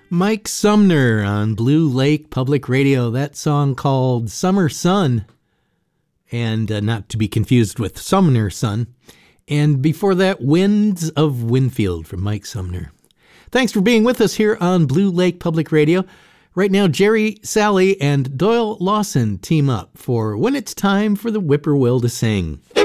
Mike Sumner on Blue Lake Public Radio. That song called Summer Sun, and not to be confused with Sumner Sun. And before that, Winds of Winfield from Mike Sumner. Thanks for being with us here on Blue Lake Public Radio. Right now, Jerry, Sally, and Doyle Lawson team up for When It's Time for the Whippoorwill to Sing.